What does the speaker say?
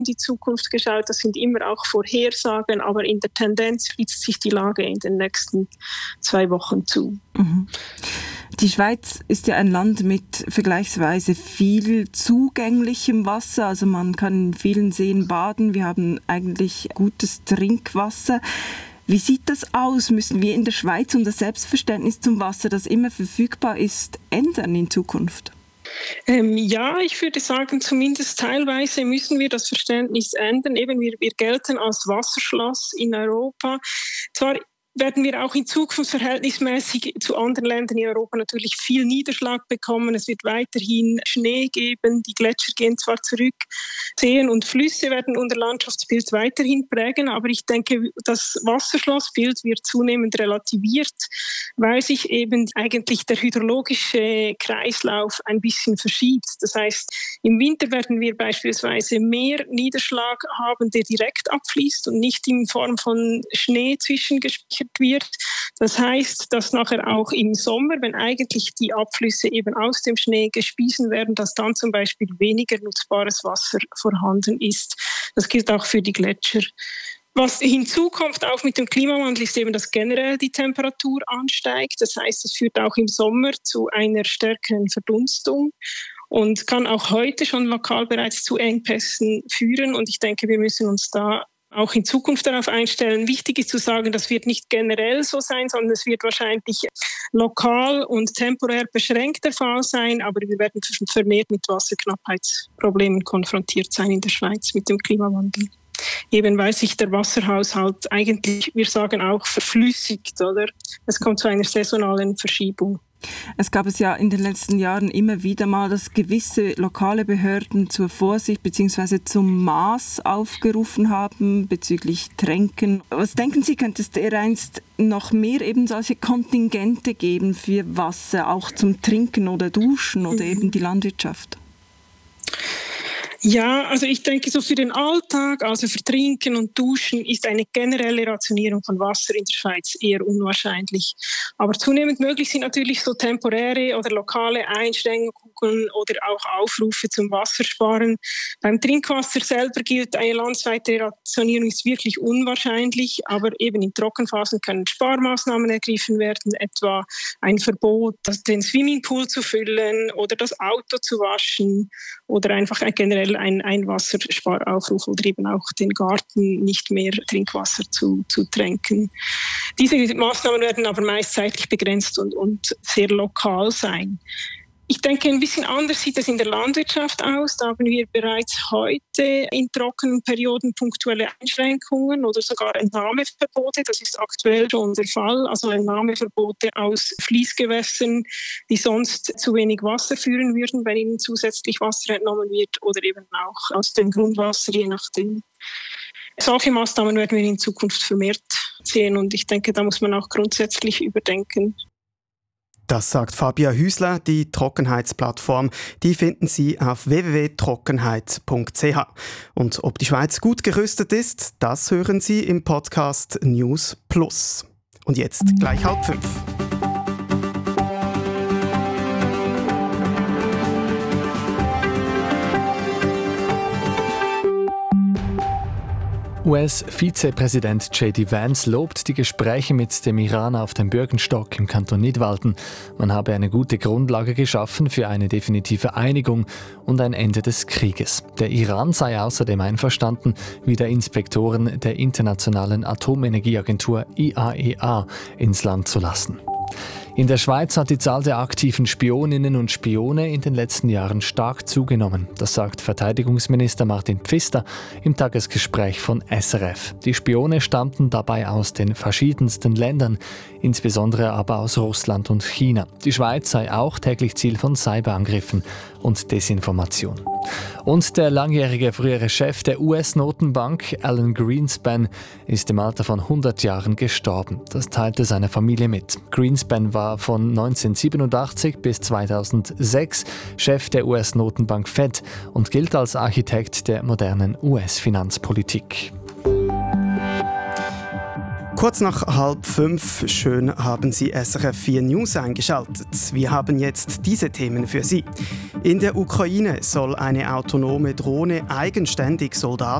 in die Zukunft geschaut. Das sind immer auch Vorhersagen, aber in der Tendenz spitzt sich die Lage in den nächsten 2 Wochen zu. Mhm. Die Schweiz ist ja ein Land mit vergleichsweise viel zugänglichem Wasser. Also man kann in vielen Seen baden. Wir haben eigentlich gutes Trinkwasser. Wie sieht das aus? Müssen wir in der Schweiz das Selbstverständnis zum Wasser, das immer verfügbar ist, ändern in Zukunft? Ja, ich würde sagen, zumindest teilweise müssen wir das Verständnis ändern. Eben, wir gelten als Wasserschloss in Europa. Zwar werden wir auch in Zukunft verhältnismäßig zu anderen Ländern in Europa natürlich viel Niederschlag bekommen. Es wird weiterhin Schnee geben, die Gletscher gehen zwar zurück, Seen und Flüsse werden unser Landschaftsbild weiterhin prägen, aber ich denke, das Wasserschlossbild wird zunehmend relativiert, weil sich eben eigentlich der hydrologische Kreislauf ein bisschen verschiebt. Das heißt, im Winter werden wir beispielsweise mehr Niederschlag haben, der direkt abfließt und nicht in Form von Schnee zwischengespeichert wird. Das heißt, dass nachher auch im Sommer, wenn eigentlich die Abflüsse eben aus dem Schnee gespiesen werden, dass dann zum Beispiel weniger nutzbares Wasser vorhanden ist. Das gilt auch für die Gletscher. Was hinzukommt auch mit dem Klimawandel ist eben, dass generell die Temperatur ansteigt. Das heißt, es führt auch im Sommer zu einer stärkeren Verdunstung und kann auch heute schon lokal bereits zu Engpässen führen. Und ich denke, wir müssen uns da auch in Zukunft darauf einstellen. Wichtig ist zu sagen, das wird nicht generell so sein, sondern es wird wahrscheinlich lokal und temporär beschränkt der Fall sein, aber wir werden vermehrt mit Wasserknappheitsproblemen konfrontiert sein in der Schweiz mit dem Klimawandel. Eben weil sich der Wasserhaushalt eigentlich, wir sagen auch, verflüssigt, oder? Es kommt zu einer saisonalen Verschiebung. Es gab es ja in den letzten Jahren immer wieder mal, dass gewisse lokale Behörden zur Vorsicht bzw. zum Maß aufgerufen haben bezüglich Tränken. Was denken Sie, könnte es dereinst noch mehr eben solche Kontingente geben für Wasser, auch zum Trinken oder Duschen oder eben die Landwirtschaft? Ja, also ich denke, so für den Alltag, also für Trinken und Duschen, ist eine generelle Rationierung von Wasser in der Schweiz eher unwahrscheinlich. Aber zunehmend möglich sind natürlich so temporäre oder lokale Einschränkungen oder auch Aufrufe zum Wassersparen. Beim Trinkwasser selber gilt, eine landesweite Rationierung ist wirklich unwahrscheinlich, aber eben in Trockenphasen können Sparmaßnahmen ergriffen werden, etwa ein Verbot, den Swimmingpool zu füllen oder das Auto zu waschen oder einfach generell ein Wassersparaufruf oder eben auch den Garten nicht mehr Trinkwasser zu tränken. Diese Maßnahmen werden aber meist zeitlich begrenzt und sehr lokal sein. Ich denke, ein bisschen anders sieht es in der Landwirtschaft aus. Da haben wir bereits heute in trockenen Perioden punktuelle Einschränkungen oder sogar Entnahmeverbote. Das ist aktuell schon der Fall. Also Entnahmeverbote aus Fließgewässern, die sonst zu wenig Wasser führen würden, wenn ihnen zusätzlich Wasser entnommen wird oder eben auch aus dem Grundwasser, je nachdem. Solche Maßnahmen werden wir in Zukunft vermehrt sehen und ich denke, da muss man auch grundsätzlich überdenken. Das sagt Fabia Hüsler, die Trockenheitsplattform. Die finden Sie auf www.trockenheit.ch. Und ob die Schweiz gut gerüstet ist, das hören Sie im Podcast News Plus. Und jetzt gleich 4:30. US-Vizepräsident J.D. Vance lobt die Gespräche mit dem Iran auf dem Bürgenstock im Kanton Nidwalden. Man habe eine gute Grundlage geschaffen für eine definitive Einigung und ein Ende des Krieges. Der Iran sei außerdem einverstanden, wieder Inspektoren der Internationalen Atomenergieagentur IAEA ins Land zu lassen. In der Schweiz hat die Zahl der aktiven Spioninnen und Spione in den letzten Jahren stark zugenommen. Das sagt Verteidigungsminister Martin Pfister im Tagesgespräch von SRF. Die Spione stammten dabei aus den verschiedensten Ländern, insbesondere aber aus Russland und China. Die Schweiz sei auch täglich Ziel von Cyberangriffen und Desinformation. Und der langjährige frühere Chef der US-Notenbank, Alan Greenspan, ist im Alter von 100 Jahren gestorben. Das teilte seine Familie mit. Greenspan war von 1987 bis 2006 Chef der US-Notenbank Fed und gilt als Architekt der modernen US-Finanzpolitik. Kurz nach 4:30, schön haben Sie SRF 4 News eingeschaltet. Wir haben jetzt diese Themen für Sie. In der Ukraine soll eine autonome Drohne eigenständig Soldaten